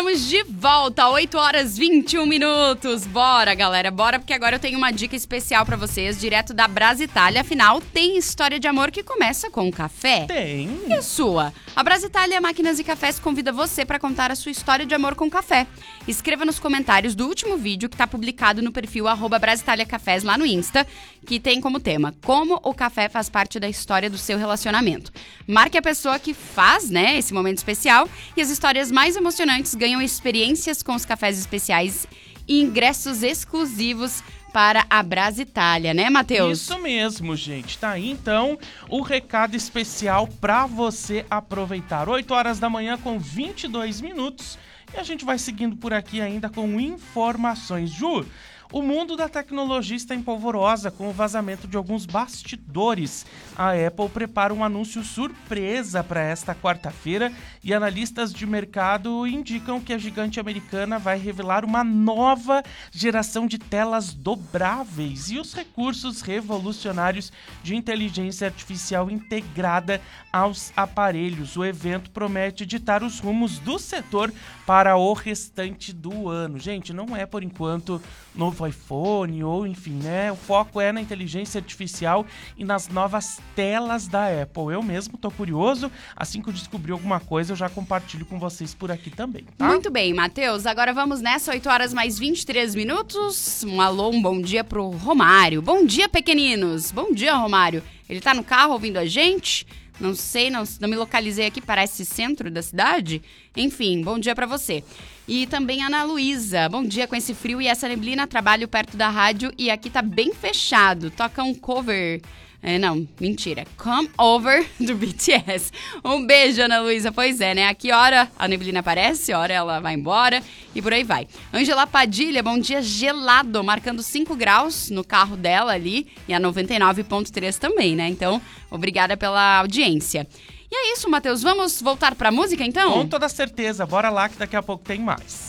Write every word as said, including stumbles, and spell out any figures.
Estamos de volta, oito horas e vinte e um minutos. Bora, galera, bora, porque agora eu tenho uma dica especial pra vocês, direto da Brasitália. Afinal, tem história de amor que começa com café. Tem. E a sua? A Brasitália Máquinas e Cafés convida você pra contar a sua história de amor com café. Escreva nos comentários do último vídeo que tá publicado no perfil arroba Brasitália Cafés lá no Insta, que tem como tema como o café faz parte da história do seu relacionamento. Marque a pessoa que faz, né, esse momento especial, e as histórias mais emocionantes ganham experiências com os cafés especiais e ingressos exclusivos para a Brasitália, né, Matheus? Isso mesmo, gente. Tá aí, então, o recado especial para você aproveitar. oito horas da manhã com vinte e dois minutos. E a gente vai seguindo por aqui ainda com informações. Ju, o mundo da tecnologia está em polvorosa com o vazamento de alguns bastidores. A Apple prepara um anúncio surpresa para esta quarta-feira e analistas de mercado indicam que a gigante americana vai revelar uma nova geração de telas dobráveis e os recursos revolucionários de inteligência artificial integrada aos aparelhos. O evento promete ditar os rumos do setor para o restante do ano. Gente, não é por enquanto novo iPhone ou enfim, né? O foco é na inteligência artificial e nas novas telas da Apple. Eu mesmo tô curioso, assim que eu descobrir alguma coisa eu já compartilho com vocês por aqui também, tá? Muito bem, Matheus. Agora vamos nessa, oito horas mais vinte e três minutos. Um alô, um bom dia pro Romário. Bom dia, pequeninos. Bom dia, Romário. Ele tá no carro ouvindo a gente? Não sei, não, não me localizei aqui, parece centro da cidade. Enfim, bom dia pra você. E também a Ana Luísa. Bom dia, com esse frio e essa neblina, trabalho perto da rádio e aqui tá bem fechado. Toca um cover... É, não, mentira. Come Over do B T S. Um beijo, Ana Luísa. Pois é, né? Aqui, hora a neblina aparece, hora ela vai embora e por aí vai. Ângela Padilha, bom dia, gelado, marcando cinco graus no carro dela ali e a noventa e nove ponto três também, né? Então, obrigada pela audiência. E é isso, Matheus. Vamos voltar pra música, então? Com toda certeza. Bora lá que daqui a pouco tem mais.